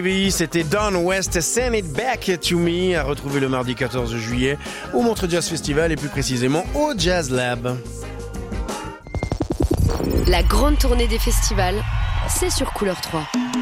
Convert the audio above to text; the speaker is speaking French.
Baby, c'était Don West, Send It Back to Me, à retrouver le mardi 14 juillet au Montreux Jazz Festival et plus précisément au Jazz Lab. La grande tournée des festivals, c'est sur Couleur 3.